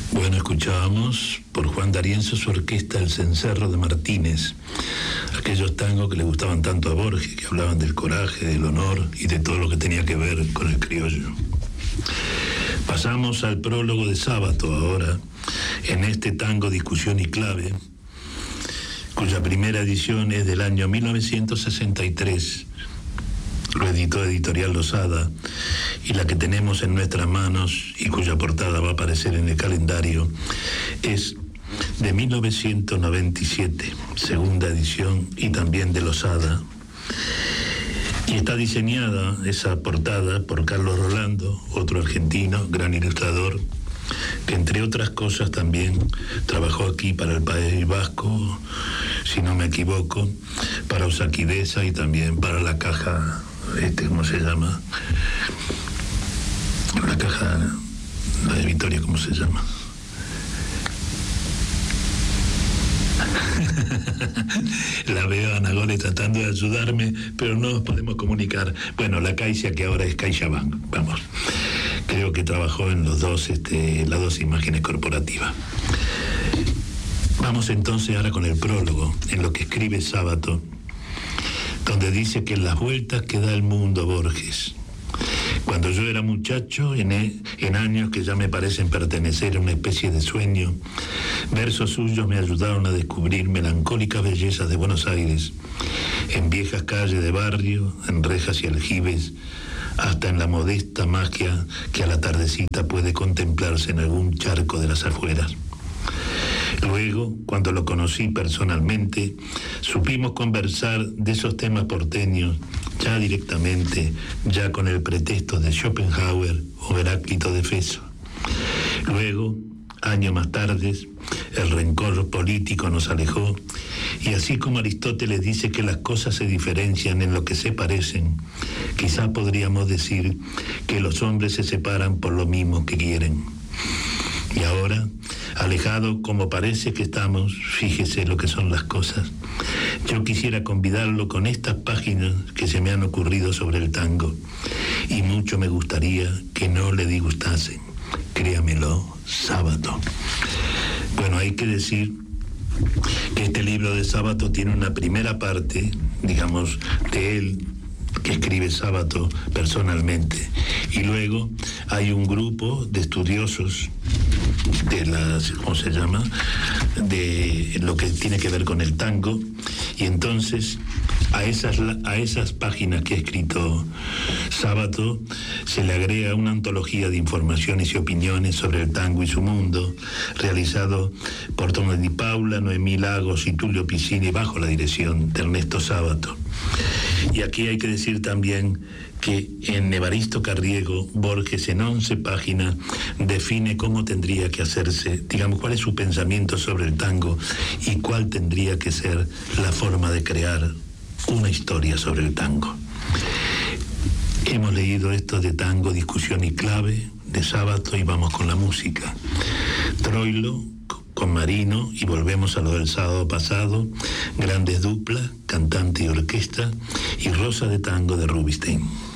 Bueno, escuchábamos por Juan D'Arienzo su orquesta El Cencerro de Martínez, aquellos tangos que le gustaban tanto a Borges, que hablaban del coraje, del honor y de todo lo que tenía que ver con el criollo. Pasamos al prólogo de Sábato ahora, en este tango Discusión y Clave, cuya primera edición es del año 1963, lo editó Editorial Losada, y la que tenemos en nuestras manos y cuya portada va a aparecer en el calendario es de 1997, segunda edición y también de Losada, y está diseñada esa portada por Carlos Rolando, otro argentino, gran ilustrador, que entre otras cosas también trabajó aquí para el País Vasco, si no me equivoco, para Usaquidesa y también para la caja, ¿cómo se llama? La caja, la de Vitoria, ¿cómo se llama? La veo a Ana Gole tratando de ayudarme, pero no nos podemos comunicar. Bueno, la Caixa, que ahora es CaixaBank, vamos. Creo que trabajó en los dos, las dos imágenes corporativas. Vamos entonces ahora con el prólogo, en lo que escribe Sábato, donde dice que en las vueltas que da el mundo Borges. Cuando yo era muchacho, en años que ya me parecen pertenecer a una especie de sueño, versos suyos me ayudaron a descubrir melancólicas bellezas de Buenos Aires, en viejas calles de barrio, en rejas y aljibes, hasta en la modesta magia que a la tardecita puede contemplarse en algún charco de las afueras. Luego, cuando lo conocí personalmente, supimos conversar de esos temas porteños, ya directamente, ya con el pretexto de Schopenhauer o Heráclito de Feso. Luego, años más tarde, el rencor político nos alejó, y así como Aristóteles dice que las cosas se diferencian en lo que se parecen, quizá podríamos decir que los hombres se separan por lo mismo que quieren. Y ahora, alejado como parece que estamos, fíjese lo que son las cosas. Yo quisiera convidarlo con estas páginas que se me han ocurrido sobre el tango, y mucho me gustaría que no le disgustasen. Créamelo, Sábato. Bueno, hay que decir que este libro de Sábato tiene una primera parte, digamos, de él, que escribe Sábato personalmente, y luego hay un grupo de estudiosos de las, ¿cómo se llama?, de lo que tiene que ver con el tango, y entonces a esas páginas que ha escrito Sábato se le agrega una antología de informaciones y opiniones sobre el tango y su mundo, realizado por Tomás Di Paula, Noemí Lagos y Tulio Piscini, bajo la dirección de Ernesto Sábato. Y aquí hay que decir también que en Evaristo Carriego, Borges en 11 páginas define cómo tendría que hacerse, digamos, cuál es su pensamiento sobre el tango y cuál tendría que ser la forma de crear una historia sobre el tango. Hemos leído esto de Tango, Discusión y Clave, de Sábato, y vamos con la música. Troilo con Marino, y volvemos a lo del sábado pasado, grandes duplas, cantante y orquesta, y Rosa de Tango de Rubinstein.